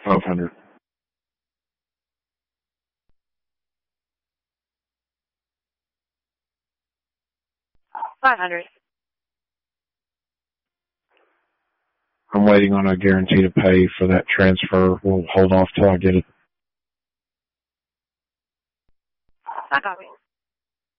500. $500. I'm waiting on a guarantee to pay for that transfer. We'll hold off till I get it. I copy.